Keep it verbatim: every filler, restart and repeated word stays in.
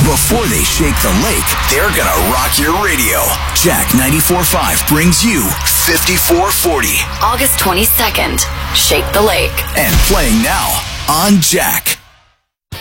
Before they shake the lake, they're gonna rock your radio. Jack ninety-four point five brings you fifty-four forty. August twenty-second, Shake the Lake. And playing now on Jack.